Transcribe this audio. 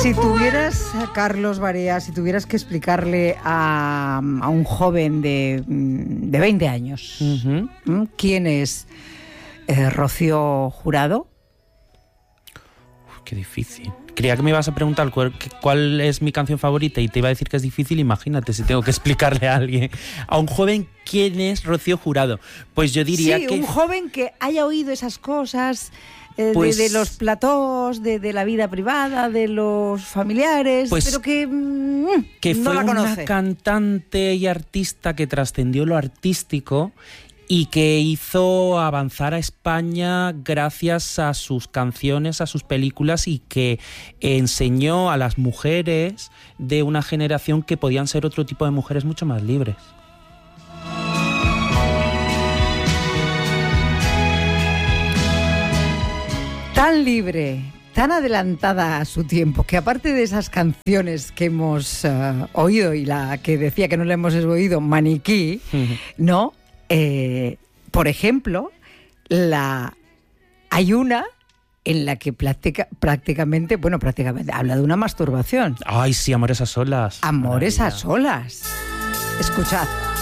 Si tuvieras, Carlos Barea, si tuvieras que explicarle a un joven de 20 años, ¿quién es Rocío Jurado? Qué difícil. Creía que me ibas a preguntar cuál es mi canción favorita y te iba a decir que es difícil. Imagínate si tengo que explicarle a alguien, a un joven, quién es Rocío Jurado. Pues yo diría que... Sí, un joven que haya oído esas cosas... Pues, de los platós, de la vida privada, de los familiares, pues, pero que fue no la conoce. Una cantante y artista que trascendió lo artístico y que hizo avanzar a España gracias a sus canciones, a sus películas, y que enseñó a las mujeres de una generación que podían ser otro tipo de mujeres mucho más libres. Tan libre, tan adelantada a su tiempo, que aparte de esas canciones que hemos oído y la que decía que no le hemos oído, Maniquí, ¿no? Por ejemplo, hay una en la que prácticamente habla de una masturbación. Ay, sí, Amores a solas. Amores a solas. Escuchad.